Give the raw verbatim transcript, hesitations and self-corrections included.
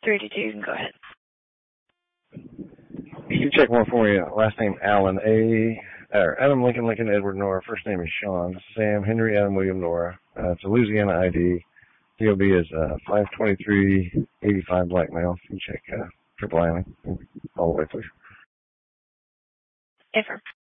three eighty-two, you can go ahead. You can check one for me. Last name Allen, A, or Adam Lincoln, Lincoln Edward Nora. First name is Sean. Sam, Henry, Adam, William, Nora. Uh, it's a Louisiana I D. D O B is uh, five twenty-three eighty-five black male. You can check uh, triple I all the way through. Ever.